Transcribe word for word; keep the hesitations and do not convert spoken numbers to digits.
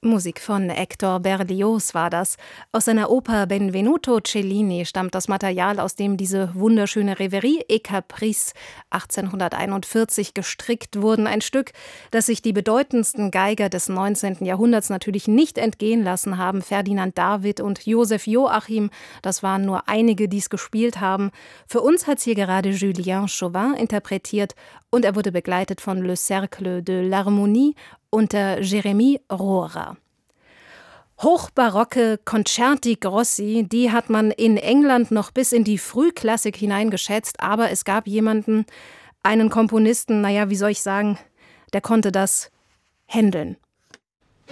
Musik von Hector Berlioz war das. Aus seiner Oper Benvenuto Cellini stammt das Material, aus dem diese wunderschöne Reverie et Caprice achtzehnhunderteinundvierzig gestrickt wurden. Ein Stück, das sich die bedeutendsten Geiger des neunzehnten Jahrhunderts natürlich nicht entgehen lassen haben. Ferdinand David und Joseph Joachim, das waren nur einige, die es gespielt haben. Für uns hat es hier gerade Julien Chauvin interpretiert und er wurde begleitet von Le Cercle de l'Harmonie unter Jérémie Rohrer. Hochbarocke Concerti Grossi, die hat man in England noch bis in die Frühklassik hineingeschätzt, aber es gab jemanden, einen Komponisten, naja, wie soll ich sagen, der konnte das händeln.